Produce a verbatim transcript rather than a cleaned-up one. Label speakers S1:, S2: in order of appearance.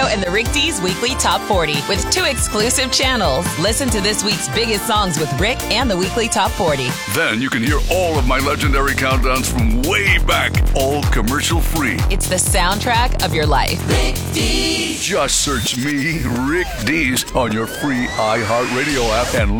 S1: and the Rick D's Weekly Top forty with two exclusive channels. Listen to this week's biggest songs with Rick and the Weekly Top forty.
S2: Then you can hear all of my legendary countdowns from way back, all commercial free.
S1: It's the soundtrack of your life.
S2: Rick Dees. Just search me, Rick Dees, on your free iHeartRadio app and